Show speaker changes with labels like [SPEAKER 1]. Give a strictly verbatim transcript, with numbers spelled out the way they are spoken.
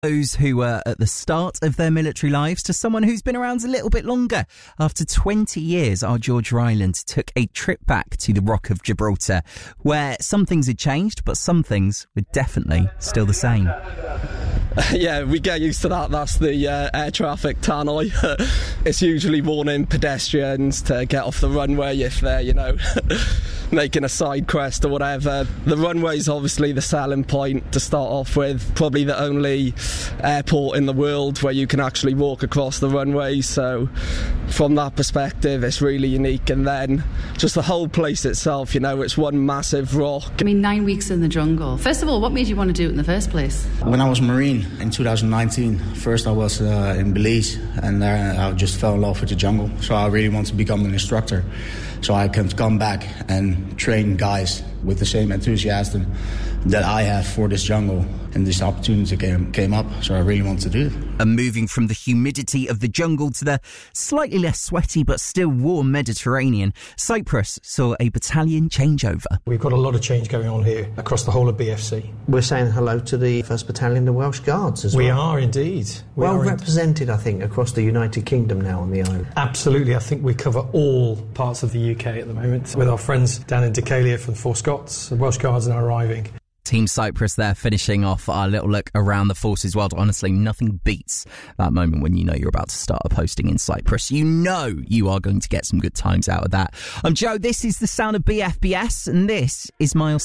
[SPEAKER 1] Those who were at the start of their military lives to someone who's been around a little bit longer. After twenty years, our George Ryland took a trip back to the Rock of Gibraltar, where some things had changed, but some things were definitely still the same.
[SPEAKER 2] Yeah, we get used to that. That's the uh, air traffic tannoy. It's usually warning pedestrians to get off the runway if they're, you know, making a side quest or whatever. The runway's obviously the selling point to start off with. Probably the only airport in the world where you can actually walk across the runway. So from that perspective, it's really unique. And then just the whole place itself, you know, it's one massive rock.
[SPEAKER 3] I mean, nine weeks in the jungle. First of all, what made you want to do it in the first place?
[SPEAKER 4] When I was a Marine in two thousand nineteen, first I was uh, in Belize, and there I just fell in love with the jungle. So I really want to become an instructor, so I can come back and train guys with the same enthusiasm that I have for this jungle. And this opportunity came, came up, so I really want to do it.
[SPEAKER 1] And moving from the humidity of the jungle to the slightly less sweaty but still warm Mediterranean, Cyprus saw a battalion changeover.
[SPEAKER 5] We've got a lot of change going on here across the whole of B F C.
[SPEAKER 6] We're saying hello to the first Battalion, the Welsh Guards as well.
[SPEAKER 5] We are indeed. We
[SPEAKER 6] well
[SPEAKER 5] are
[SPEAKER 6] represented, in- I think, across the United Kingdom now on the island.
[SPEAKER 5] Absolutely. I think we cover all parts of the U K at the moment, with our friends down in Decalia from Four Scots. The Welsh Guards are now arriving.
[SPEAKER 1] Team Cyprus there, finishing off our little look around the forces world. Honestly, nothing beats that moment when you know you're about to start a posting in Cyprus. You know you are going to get some good times out of that. I'm Joe, this is the sound of B F B S, and this is Miles